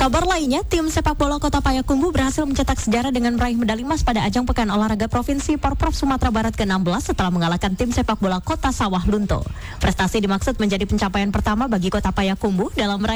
Kabar lainnya, tim sepak bola Kota Payakumbuh berhasil mencetak sejarah dengan meraih medali emas pada ajang Pekan Olahraga Provinsi Porprov Sumatera Barat ke-16 setelah mengalahkan tim sepak bola Kota Sawah Lunto. Prestasi dimaksud menjadi pencapaian pertama bagi Kota Payakumbuh dalam meraih